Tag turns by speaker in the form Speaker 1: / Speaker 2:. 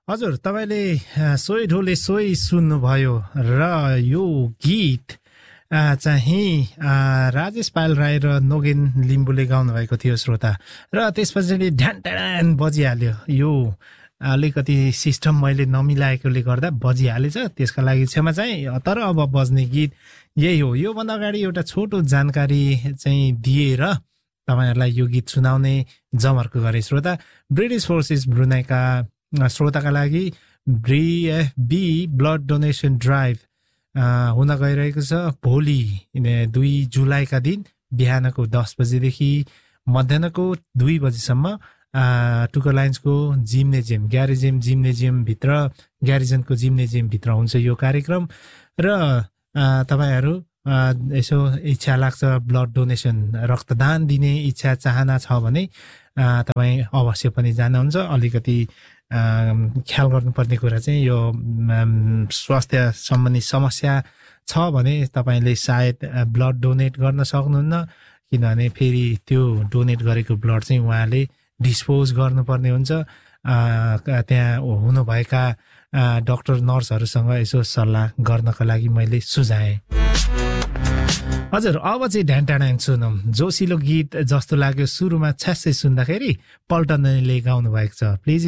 Speaker 1: हजुर तपाईले सोही ढोले सोही सुन्नुभयो र यो गीत चाहिँ राजेश पायल राई र नोगेन लिम्बुले गाउनु भएको थियो श्रोता र त्यसपछि ढ्यान बजिहाल्यो यो अलिकति सिस्टम मैले नमिलाएकोले गर्दा बजिहालेछ त्यसका लागि क्षमा चाहिँ तर अब बज्ने गीत यही हो योभन्दा अगाडि एउटा छोटो जानकारी चाहिँ दिएर तपाईहरुलाई यो गीत सुनाउने जमर्को गरे श्रोता ब्रिटिश फोर्सेस ब्रुनाईका श्रोताका लागि BFB ब्लड डोनेसन ड्राइभ हुन गइरहेको छ भोलि 2 जुलाईका दिन बिहानको 10 बजेदेखि मध्याहको 2 बजेसम्म टुकर लाइन्सको जिम्नेजियम ग्यारिजनको जिम्नेजियम भित्र हुन्छ यो कार्यक्रम र तपाईहरु यसो इच्छा लाग्छ ब्लड डोनेसन रक्तदान दिने इच्छा चाहना छ भने तपाई अवश्य पनि जानुहुन्छ अलिकति ख्याल गर्नुपर्ने कुरा चाहिँ यो स्वास्थ्य सम्बन्धी समस्या छ भने तपाईले सायद ब्लड डोनेट गर्न सक्नुहुन्न किनभने फेरि त्यो डोनेट गरेको ब्लड चाहिँ उहाँले डिस्पोज गर्नुपर्ने हुन्छ त्यहाँ हुनुभएका डाक्टर नर्सहरुसँग यसो सल्लाह गर्नको लागि मैले सुझाएँ हजुर अब चाहिँ ढ्यान सुनौं जोसिलो गीत जस्तो लाग्यो सुरुमा छ्यास्सै सुन्दाखेरि पल्टनले गाउनु भएको छ प्लिज